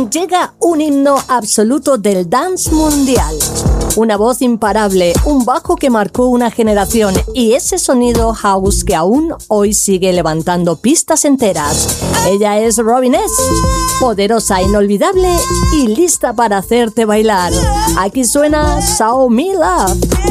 llega un himno absoluto del dance mundial. Una voz imparable, un bajo que marcó una generación y ese sonido house que aún hoy sigue levantando pistas enteras. Ella es Robin S., poderosa, inolvidable y lista para hacerte bailar. Aquí suena Show Me Love.